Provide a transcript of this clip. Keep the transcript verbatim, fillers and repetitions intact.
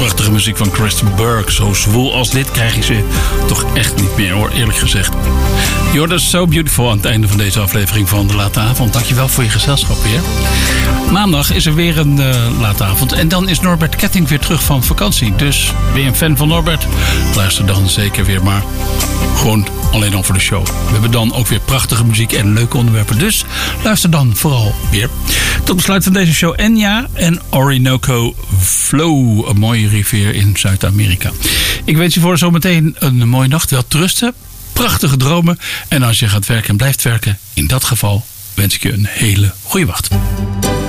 Prachtige muziek van Kristen Burke. Zo zwoel als dit krijg je ze toch echt niet meer, hoor, eerlijk gezegd. You're just so beautiful aan het einde van deze aflevering van De Late Avond. Dankjewel voor je gezelschap weer. Maandag is er weer een uh, late avond. En dan is Norbert Ketting weer terug van vakantie. Dus ben je een fan van Norbert? Luister dan zeker weer, maar gewoon alleen al voor de show. We hebben dan ook weer prachtige muziek en leuke onderwerpen. Dus luister dan vooral weer. Tot besluit van deze show Enya en Orinoco Flow. Een mooie rivier in Zuid-Amerika. Ik wens je voor zometeen een mooie nacht. Wel rusten. Prachtige dromen. En als je gaat werken en blijft werken, in dat geval wens ik je een hele goede wacht.